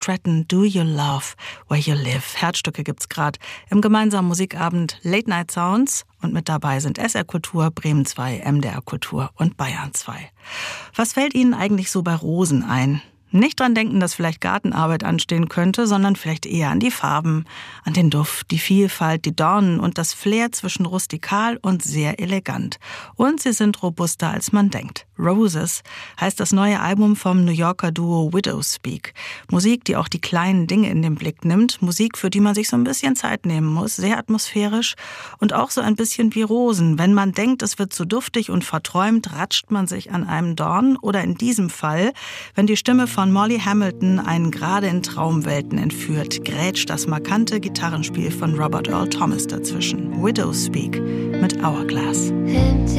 Stratton, Do You Love Where You Live? Herzstücke gibt's gerade im gemeinsamen Musikabend Late Night Sounds. Und mit dabei sind SR Kultur, Bremen 2, MDR Kultur und Bayern 2. Was fällt Ihnen eigentlich so bei Rosen ein? Nicht dran denken, dass vielleicht Gartenarbeit anstehen könnte, sondern vielleicht eher an die Farben, an den Duft, die Vielfalt, die Dornen und das Flair zwischen rustikal und sehr elegant. Und sie sind robuster, als man denkt. Roses heißt das neue Album vom New Yorker Duo Widowspeak. Musik, die auch die kleinen Dinge in den Blick nimmt. Musik, für die man sich so ein bisschen Zeit nehmen muss. Sehr atmosphärisch und auch so ein bisschen wie Rosen. Wenn man denkt, es wird zu duftig und verträumt, ratscht man sich an einem Dorn. Oder in diesem Fall, wenn die Stimme von Molly Hamilton einen gerade in Traumwelten entführt, grätscht das markante Gitarrenspiel von Robert Earl Thomas dazwischen. Widowspeak mit Hourglass.